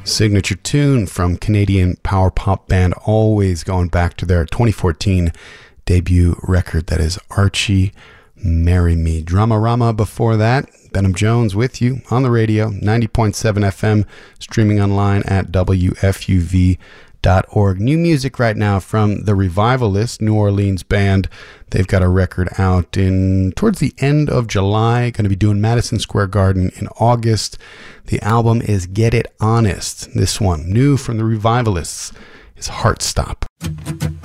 signature tune from Canadian power pop band Always, going back to their 2014 debut record, that is Archie Marry Me. Dramarama before that, Benham Jones with you on the radio, 90.7 FM, streaming online at WFUV.org. New music right now from The Revivalists, New Orleans band. They've got a record out towards the end of July, going to be doing Madison Square Garden in August. The album is Get It Honest. This one, new from The Revivalists, is Heart Stop.